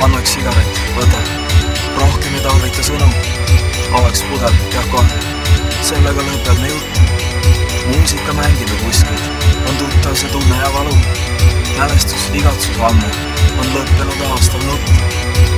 anna üks sigaret, võta. Rohkem ei tarvita sõnu. Oleks pudel, jah kohe. Sellega lõpeb me jutt. Muusika mängib ja kuskil. On tuttav see tunne ja valu. Mälestus, igatsus ammu. On lõppenud aastal nutt.